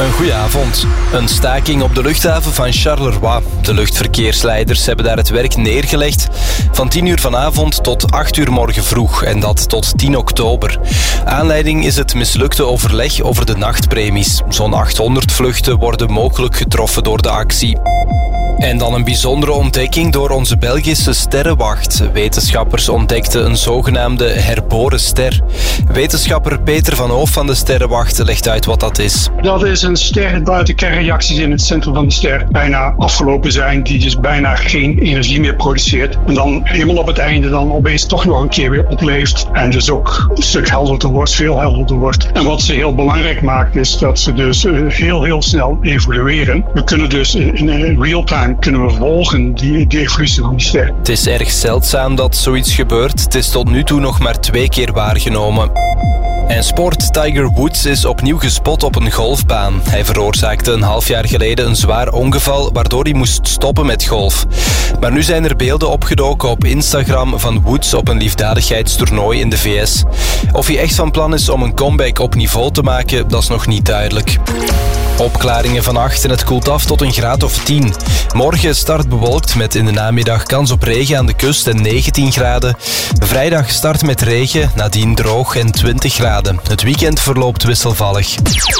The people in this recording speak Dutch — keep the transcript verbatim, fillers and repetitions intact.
Een goeie avond. Een staking op de luchthaven van Charleroi. De luchtverkeersleiders hebben daar het werk neergelegd van tien uur vanavond tot acht uur morgen vroeg en dat tot tien oktober. Aanleiding is het mislukte overleg over de nachtpremies. Zo'n achthonderd vluchten worden mogelijk getroffen door de actie. En dan een bijzondere ontdekking door onze Belgische sterrenwacht. Wetenschappers ontdekten een zogenaamde herboren ster. Wetenschapper Peter van Hoof van de sterrenwacht legt uit wat dat is. Dat is een ster waar de kernreacties in het centrum van de ster bijna afgelopen zijn, die dus bijna geen energie meer produceert. En dan helemaal op het einde dan opeens toch nog een keer weer opleeft en dus ook een stuk helderder wordt, veel helderder wordt. En wat ze heel belangrijk maakt is dat ze dus heel heel snel evolueren. We kunnen dus in real time kunnen we volgen die, die evolutie van die ster. Het is erg zeldzaam dat zoiets gebeurt. Het is tot nu toe nog maar twee keer waargenomen. En sport. Tiger Woods is opnieuw gespot op een golfbaan. Hij veroorzaakte een half jaar geleden een zwaar ongeval waardoor hij moest stoppen met golf. Maar nu zijn er beelden opgedoken op Instagram van Woods op een liefdadigheidstoernooi in de V S. Of hij echt van plan is om een comeback op niveau te maken, dat is nog niet duidelijk. Opklaringen vannacht en het koelt af tot een graad of tien. Morgen start bewolkt met in de namiddag kans op regen aan de kust en negentien graden. Vrijdag start met regen, nadien droog en twintig graden. Het weekend verloopt wisselvallig.